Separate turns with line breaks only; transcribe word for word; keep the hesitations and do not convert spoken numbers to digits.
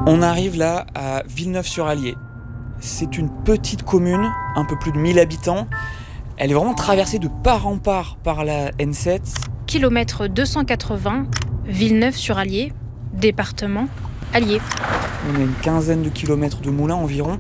On arrive là à Villeneuve-sur-Allier. C'est une petite commune, un peu plus de mille habitants. Elle est vraiment traversée de part en part par la N sept.
Kilomètre deux cent quatre-vingts, Villeneuve-sur-Allier, département Allier.
On a une quinzaine de kilomètres de moulins environ.